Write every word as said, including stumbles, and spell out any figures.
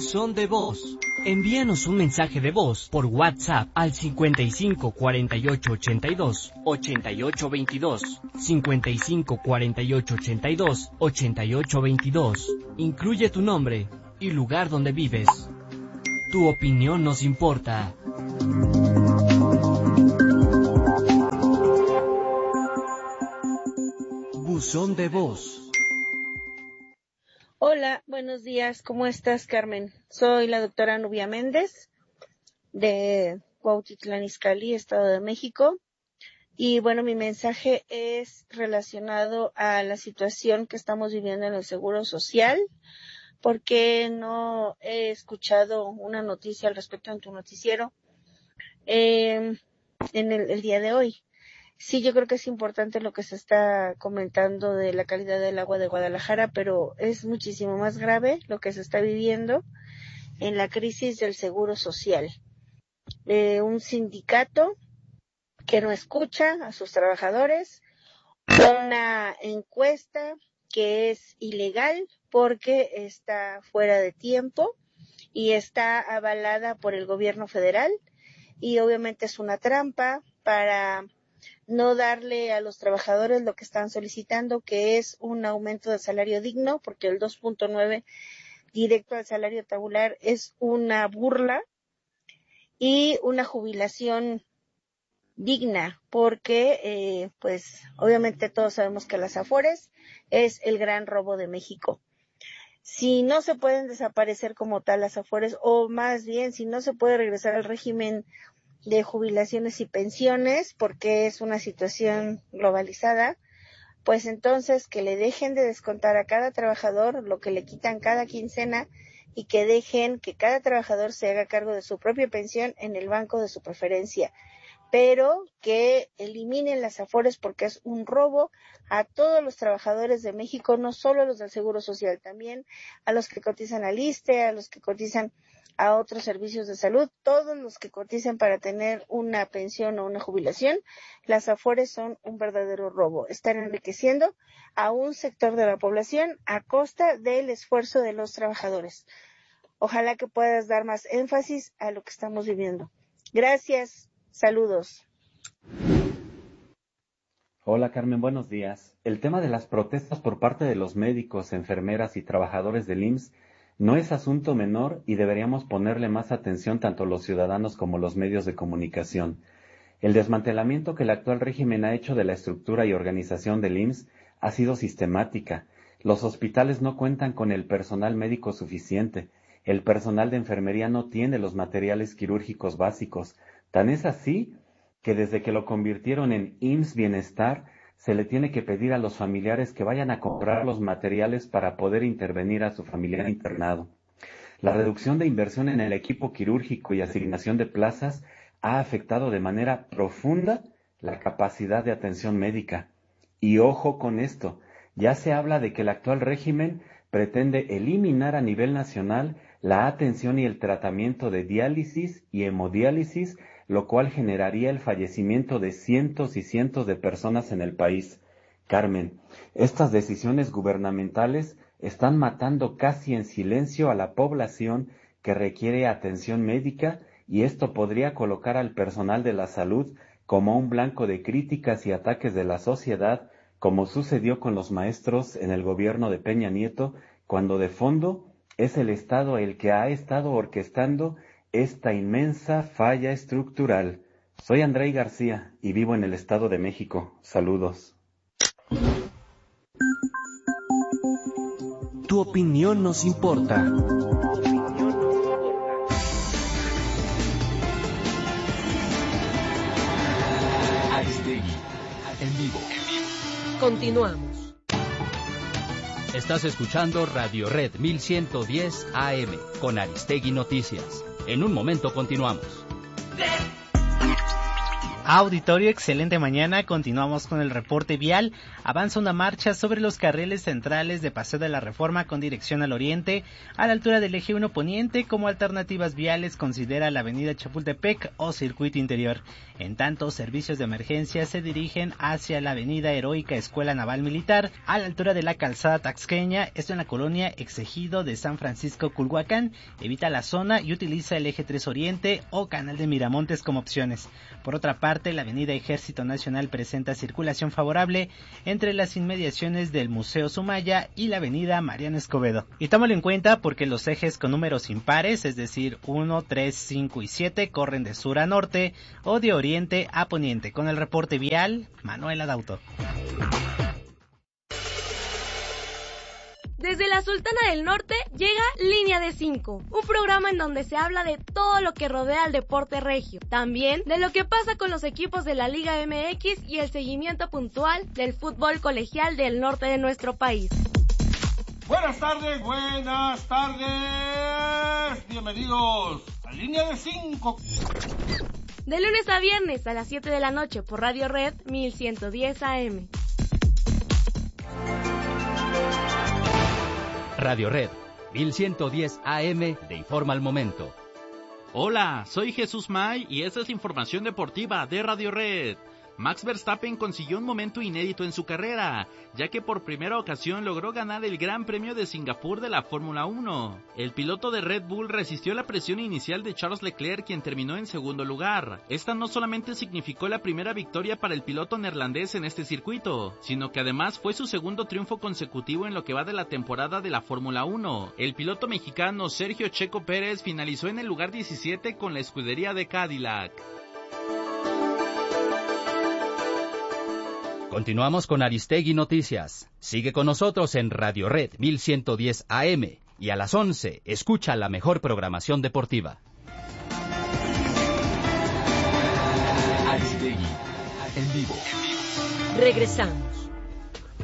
Buzón de voz. Envíanos un mensaje de voz por WhatsApp al cincuenta y cinco cuarenta y ocho ochenta y dos ochenta y ocho veintidós, cincuenta y cinco cuarenta y ocho ochenta y dos ochenta y ocho veintidós. Incluye tu nombre y lugar donde vives. Tu opinión nos importa. Buzón de voz. Hola, buenos días, ¿cómo estás, Carmen? Soy la doctora Nubia Méndez de Cuautitlán Izcalli, Estado de México. Y bueno, mi mensaje es relacionado a la situación que estamos viviendo en el Seguro Social, porque no he escuchado una noticia al respecto en tu noticiero eh, en el, el día de hoy. Sí, yo creo que es importante lo que se está comentando de la calidad del agua de Guadalajara, pero es muchísimo más grave lo que se está viviendo en la crisis del Seguro Social. Eh, un sindicato que no escucha a sus trabajadores, una encuesta que es ilegal porque está fuera de tiempo y está avalada por el gobierno federal, y obviamente es una trampa para no darle a los trabajadores lo que están solicitando, que es un aumento de salario digno, porque el dos punto nueve directo al salario tabular es una burla, y una jubilación digna, porque eh, pues obviamente todos sabemos que las Afores es el gran robo de México. Si no se pueden desaparecer como tal las Afores, o más bien si no se puede regresar al régimen de jubilaciones y pensiones, porque es una situación globalizada, pues entonces que le dejen de descontar a cada trabajador lo que le quitan cada quincena, y que dejen que cada trabajador se haga cargo de su propia pensión en el banco de su preferencia, pero que eliminen las Afores, porque es un robo a todos los trabajadores de México, no solo a los del Seguro Social, también a los que cotizan al ISSSTE, a los que cotizan a otros servicios de salud, todos los que cotizan para tener una pensión o una jubilación. Las Afores son un verdadero robo. Están enriqueciendo a un sector de la población a costa del esfuerzo de los trabajadores. Ojalá que puedas dar más énfasis a lo que estamos viviendo. Gracias. Saludos. Hola Carmen, buenos días. El tema de las protestas por parte de los médicos, enfermeras y trabajadores del I M S S no es asunto menor, y deberíamos ponerle más atención tanto los ciudadanos como los medios de comunicación. El desmantelamiento que el actual régimen ha hecho de la estructura y organización del I M S S ha sido sistemática. Los hospitales no cuentan con el personal médico suficiente. El personal de enfermería no tiene los materiales quirúrgicos básicos. Tan es así que desde que lo convirtieron en I M S S Bienestar, se le tiene que pedir a los familiares que vayan a comprar los materiales para poder intervenir a su familiar internado. La reducción de inversión en el equipo quirúrgico y asignación de plazas ha afectado de manera profunda la capacidad de atención médica. Y ojo con esto, ya se habla de que el actual régimen pretende eliminar a nivel nacional la atención y el tratamiento de diálisis y hemodiálisis, lo cual generaría el fallecimiento de cientos y cientos de personas en el país. Carmen, estas decisiones gubernamentales están matando casi en silencio a la población que requiere atención médica, y esto podría colocar al personal de la salud como un blanco de críticas y ataques de la sociedad, como sucedió con los maestros en el gobierno de Peña Nieto, cuando de fondo es el Estado el que ha estado orquestando esta inmensa falla estructural. Soy Andrei García y vivo en el Estado de México. Saludos. Tu opinión nos importa. Aristegui, en vivo. Continuamos. Estás escuchando Radio Red mil ciento diez A M con Aristegui Noticias. En un momento continuamos. Auditorio, excelente mañana. Continuamos con el reporte vial. Avanza una marcha sobre los carriles centrales de Paseo de la Reforma con dirección al oriente, a la altura del eje uno poniente. Como alternativas viales considera la avenida Chapultepec o circuito interior. En tanto, servicios de emergencia se dirigen hacia la avenida Heroica Escuela Naval Militar, a la altura de la calzada Taxqueña, esto en la colonia Exegido de San Francisco Culhuacán. Evita la zona y utiliza el eje tres oriente o canal de Miramontes como opciones. Por otra parte, la avenida Ejército Nacional presenta circulación favorable entre las inmediaciones del Museo Sumaya y la avenida Mariano Escobedo. Y tómalo en cuenta porque los ejes con números impares, es decir, uno, tres, cinco y siete, corren de sur a norte o de oriente a poniente. Con el reporte vial, Manuel Adauto. Desde la Sultana del Norte llega Línea de cinco, un programa en donde se habla de todo lo que rodea al deporte regio, también de lo que pasa con los equipos de la Liga M X y el seguimiento puntual del fútbol colegial del norte de nuestro país. Buenas tardes, buenas tardes, bienvenidos a Línea de cinco. De lunes a viernes a las siete de la noche por Radio Red mil ciento diez A M. Radio Red mil ciento diez A M le informa al momento. Hola, soy Jesús May y esta es la información deportiva de Radio Red. Max Verstappen consiguió un momento inédito en su carrera, ya que por primera ocasión logró ganar el Gran Premio de Singapur de la Fórmula uno. El piloto de Red Bull resistió la presión inicial de Charles Leclerc, quien terminó en segundo lugar. Esta no solamente significó la primera victoria para el piloto neerlandés en este circuito, sino que además fue su segundo triunfo consecutivo en lo que va de la temporada de la Fórmula uno. El piloto mexicano Sergio Checo Pérez finalizó en el lugar diecisiete con la escudería de Cadillac. Continuamos con Aristegui Noticias. Sigue con nosotros en Radio Red mil ciento diez A M y a las once escucha la mejor programación deportiva. Aristegui, en vivo. Regresamos.